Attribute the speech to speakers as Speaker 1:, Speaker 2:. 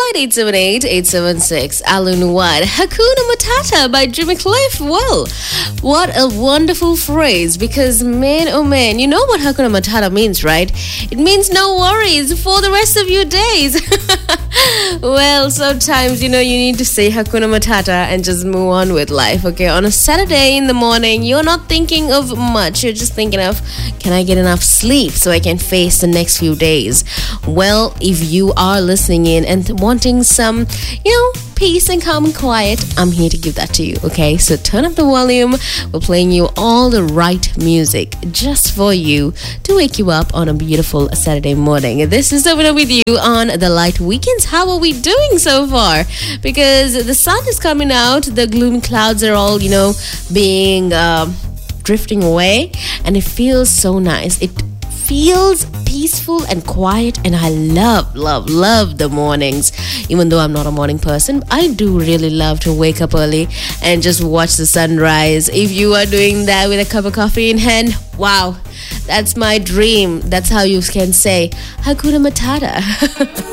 Speaker 1: 09878-876 Alun White. Hakuna Matata by Jimmy Cliff. Well, what a wonderful phrase, because man, oh man, you know what Hakuna Matata means, right? It means no worries for the rest of your days. Well, sometimes, you need to say Hakuna Matata and just move on with life, okay? On a Saturday in the morning, you're not thinking of much. You're just thinking of, can I get enough sleep so I can face the next few days? Well, if you are listening in and wanting some, peace and calm and quiet, I'm here to give that to you, okay? So turn up the volume. We're playing you all the right music just for you to wake you up on a beautiful Saturday morning. This is Over with you on the Light Weekends. How are we doing so far? Because the sun is coming out, the gloomy clouds are all, being drifting away, and it feels so nice. It feels peaceful and quiet, and I love the mornings. Even though I'm not a morning person, I do really love to wake up early and just watch the sunrise. If you are doing that with a cup of coffee in hand, wow, that's my dream. That's how you can say Hakuna Matata.